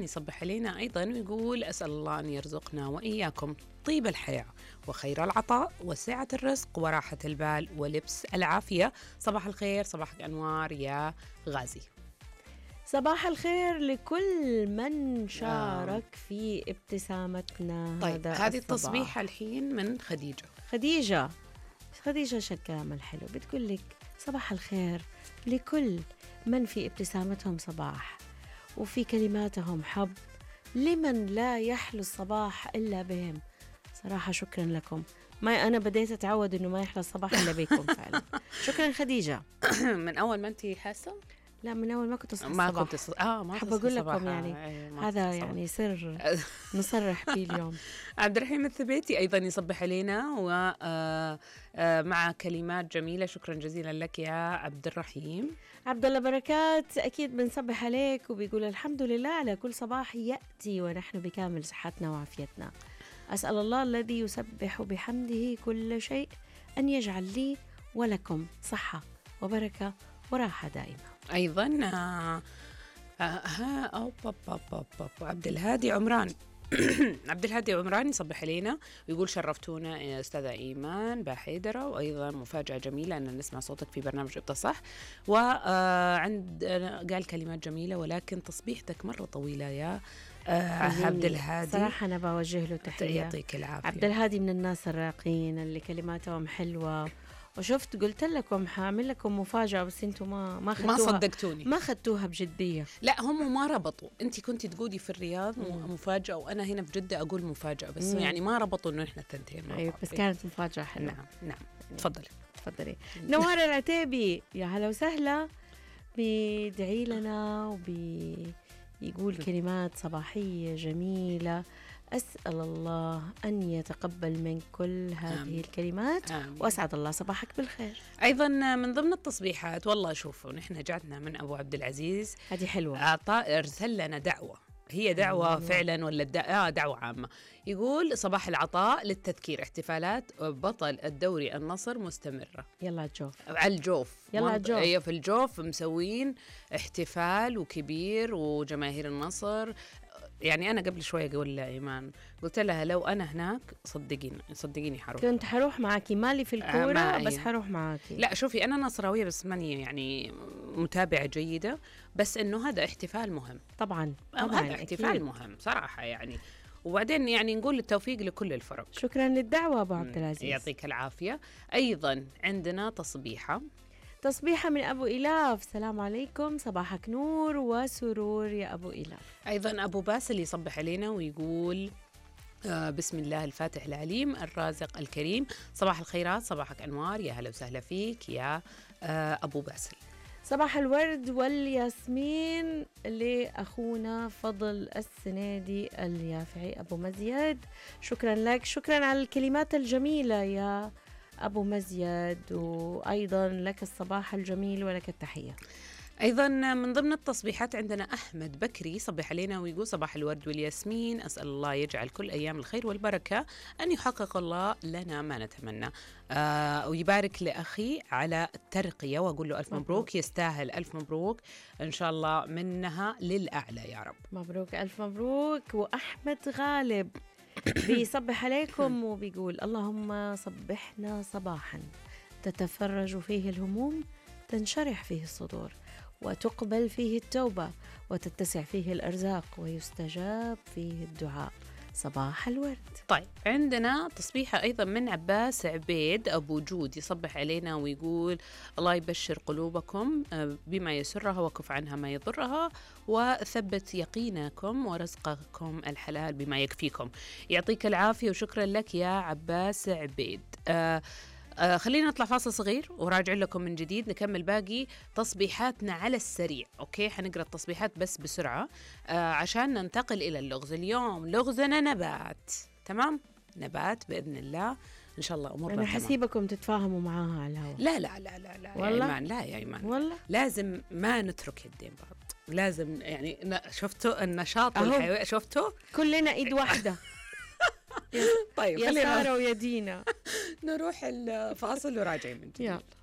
رمضان يصبح علينا أيضا ويقول أسأل الله أن يرزقنا وإياكم طيب الحياة وخير العطاء وسعة الرزق وراحة البال ولبس العافية. صباح الخير، صباحك أنوار يا غازي. صباح الخير لكل من شارك في ابتسامتنا. طيب هذه التصبيحة الحين من خديجة شو الكلام الحلو، بتقول لك صباح الخير لكل من في ابتسامتهم صباح وفي كلماتهم حب لمن لا يحلو الصباح إلا بهم. صراحة شكرا لكم، ما أنا بديت أتعود إنه ما يحلى الصباح إلا بكم فعلا. شكرا خديجة. من أول ما أنتي حاسة؟ لا، من أول ما كنت أصحى ما الصباح. كنت ما حابة أقول لكم يعني هذا يعني سر نصرح فيه اليوم. عبد الرحيم الثبيتي أيضا يصبح علينا ومع كلمات جميلة. شكرا جزيلا لك يا عبد الرحيم. عبد الله بركات أكيد بنصبح عليك وبيقول الحمد لله على كل صباح يأتي ونحن بكامل صحتنا وعافيتنا. أسأل الله الذي يسبح بحمده كل شيء أن يجعل لي ولكم صحة وبركة وراحة دائمة. أيضا عبد الهادي عمران عبد الهادي عمران يصبح علينا ويقول شرفتونا يا أستاذة إيمان باحيدرة، وأيضا مفاجأة جميلة أن نسمع صوتك في برنامج ابطأ صح، قال كلمات جميلة ولكن تصبيحتك مرة طويلة يا عبد الهادي. صراحة أنا بوجه له تحية، يعطيك العافية. عبد الهادي من الناس الراقين اللي كلماتهم حلوة، وشفت قلت لكم حاعمل لكم مفاجأة بس انتم ما صدقتوني، ما خدتوها بجدية. لا هم ما ربطوا، انت كنتي تقولي في الرياض مفاجأة وانا هنا في جدة اقول مفاجأة، بس يعني ما ربطوا انه احنا التنتين. ايوه بس كانت مفاجأة حلوة. نعم تفضلي. نوار العتيبي يا هلا وسهلا، بيدعي لنا يقول كلمات صباحية جميلة. أسأل الله أن يتقبل من كل هذه الكلمات. وأسعد الله صباحك بالخير. أيضا من ضمن التصبيحات، والله شوفوا نحن جاتنا من أبو عبد العزيز، هذه حلوة، أرسل لنا دعوة، هي دعوة فعلا ولا دعوة عامة. يقول صباح العطاء للتذكير احتفالات بطل الدوري النصر مستمرة. يلا الجوف على الجوف، يلا الجوف. هي في الجوف مسوين احتفال وكبير وجماهير النصر. يعني أنا قبل شوية أقول لإيمان، قلت لها لو أنا هناك صدقيني حروح، كنت حروح معاكي، مالي في الكورة بس حروح معاكي. لا شوفي أنا نصراوية بس ماني يعني متابعة جيدة، بس إنه هذا احتفال مهم طبعا هذا احتفال مهم صراحة يعني. وبعدين يعني نقول التوفيق لكل الفرق. شكرا للدعوة أبو عبد العزيز، يعطيك العافية. أيضا عندنا تصبيحة من أبو إلاف. السلام عليكم، صباحك نور وسرور يا أبو إلاف. أيضا أبو باسل يصبح علينا ويقول بسم الله الفاتح العليم الرازق الكريم، صباح الخيرات، صباحك أنوار، يا هلا وسهلا فيك يا أبو باسل. صباح الورد والياسمين لأخونا فضل السنادي اليافعي أبو مزيد. شكرا لك، شكرا على الكلمات الجميلة يا أبو مزيد، وأيضا لك الصباح الجميل ولك التحية. أيضا من ضمن التصبيحات عندنا أحمد بكري صبح علينا ويقول صباح الورد والياسمين، أسأل الله يجعل كل أيام الخير والبركة، أن يحقق الله لنا ما نتمنى، ويبارك لأخي على الترقية وأقول له ألف مبروك، يستاهل ألف مبروك إن شاء الله منها للأعلى يا رب. مبروك ألف مبروك. وأحمد غالب بيصبح عليكم وبيقول اللهم صبحنا صباحا تتفرج فيه الهموم، تنشرح فيه الصدور، وتقبل فيه التوبة، وتتسع فيه الأرزاق، ويستجاب فيه الدعاء. صباح الورد. طيب عندنا تصبيحة أيضا من عباس عبيد أبو جود يصبح علينا ويقول الله يبشر قلوبكم بما يسرها وكف عنها ما يضرها، وثبت يقينكم ورزقكم الحلال بما يكفيكم. يعطيك العافية وشكرا لك يا عباس عبيد. خلينا نطلع فاصل صغير وراجع لكم من جديد، نكمل باقي تصبيحاتنا على السريع. أوكي حنقرأ التصبيحات بس بسرعة عشان ننتقل إلى اللغز. اليوم لغزنا نبات، تمام؟ نبات بإذن الله إن شاء الله أمورنا أنا حسيبكم تتفاهموا معاها على الهواء. لا لا لا لا لا والله؟ يا إيمان، لا يا إيمان والله لازم ما نترك يدين بعض، لازم يعني شفتوا النشاط والحيوية، شفتوا كلنا إيد واحدة. طيب يا سارة ويا دينا. نروح الفاصل وراجعين من جديد. يلا.